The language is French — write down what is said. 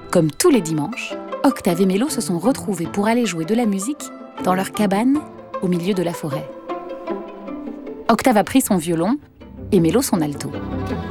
Comme tous les dimanches, Octave et Mélo se sont retrouvés pour aller jouer de la musique dans leur cabane au milieu de la forêt. Octave a pris son violon et Mélo son alto.